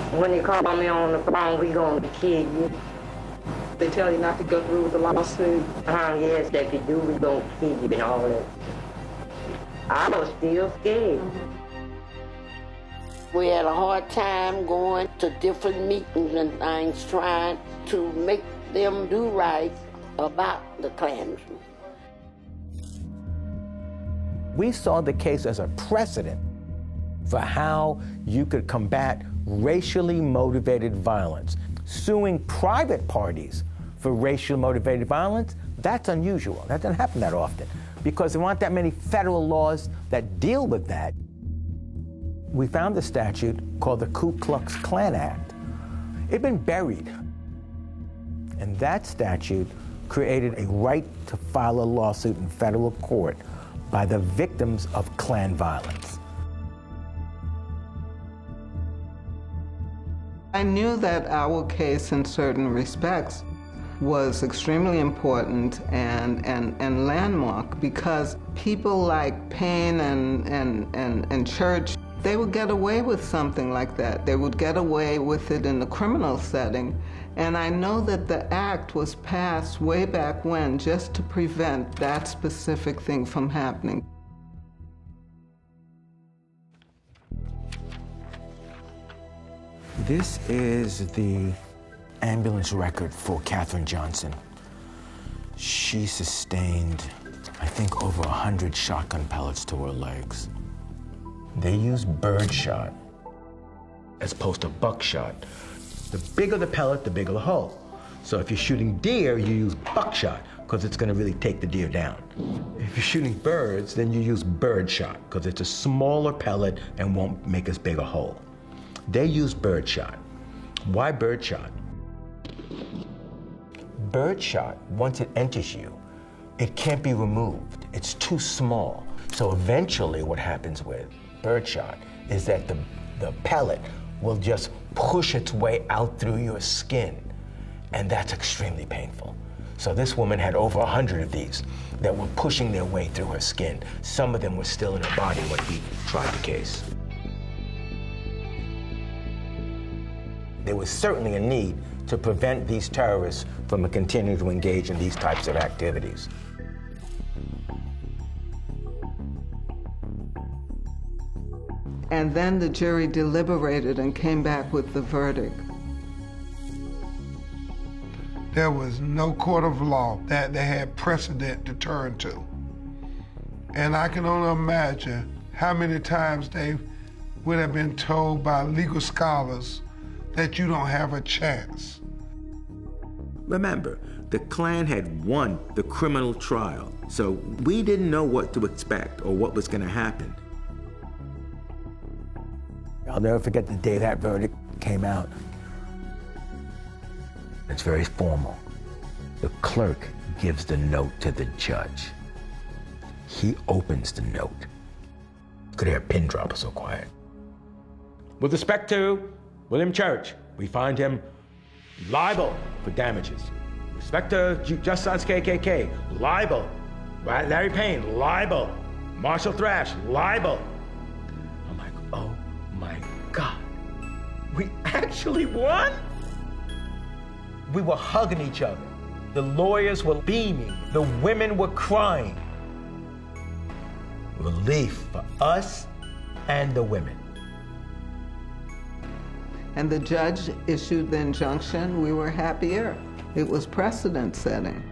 When you call me on the phone, we going to kill you. They tell you not to go through with the lawsuit. Yes, if you do, we going to kill you and all that. I was still scared. We had a hard time going to different meetings and things, trying to make them do right about the Klansmen. We saw the case as a precedent for how you could combat racially motivated violence. Suing private parties for racially motivated violence, that's unusual. That doesn't happen that often because there aren't that many federal laws that deal with that. We found a statute called the Ku Klux Klan Act. It'd been buried. And that statute created a right to file a lawsuit in federal court by the victims of Klan violence. I knew that our case in certain respects was extremely important and landmark because people like Payne and Church, they would get away with something like that. They would get away with it in the criminal setting. And I know that the act was passed way back when just to prevent that specific thing from happening. This is the ambulance record for Katherine Johnson. She sustained, I think, over 100 shotgun pellets to her legs. They use birdshot as opposed to buckshot. The bigger the pellet, the bigger the hole. So if you're shooting deer, you use buckshot because it's going to really take the deer down. If you're shooting birds, then you use birdshot because it's a smaller pellet and won't make as big a hole. They use birdshot. Why birdshot? Birdshot, once it enters you, it can't be removed. It's too small. So eventually what happens with birdshot is that the pellet will just push its way out through your skin, and that's extremely painful. So this woman had over 100 of these that were pushing their way through her skin. Some of them were still in her body when we tried the case. There was certainly a need to prevent these terrorists from continuing to engage in these types of activities. And then the jury deliberated and came back with the verdict. There was no court of law that they had precedent to turn to. And I can only imagine how many times they would have been told by legal scholars that you don't have a chance. Remember, the Klan had won the criminal trial, so we didn't know what to expect or what was going to happen. I'll never forget the day that verdict came out. It's very formal. The clerk gives the note to the judge. He opens the note. Could hear a pin drop, so quiet. With respect to William Church, we find him liable for damages. With respect to Justice KKK, liable. Larry Payne, liable. Marshall Thrash, liable. I'm like, oh my God, we actually won? We were hugging each other. The lawyers were beaming. The women were crying. Relief for us and the women. And the judge issued the injunction. We were happier. It was precedent setting.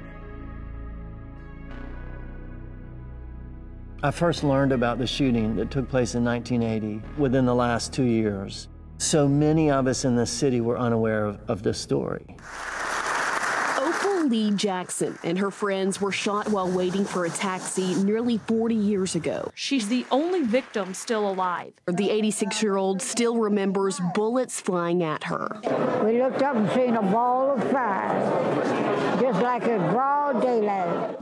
I first learned about the shooting that took place in 1980 within the last 2 years. So many of us in the city were unaware of this story. Opal Lee Jackson and her friends were shot while waiting for a taxi nearly 40 years ago. She's the only victim still alive. The 86-year-old still remembers bullets flying at her. We looked up and seen a ball of fire, just like a broad daylight.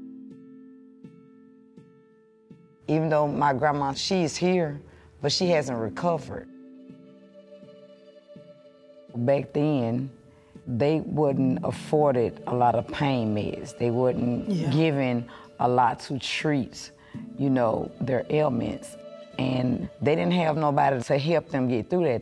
Even though my grandma, she's here, but she hasn't recovered. Back then, they wouldn't afforded a lot of pain meds. They wouldn't giving a lot to treat, their ailments. And they didn't have nobody to help them get through that.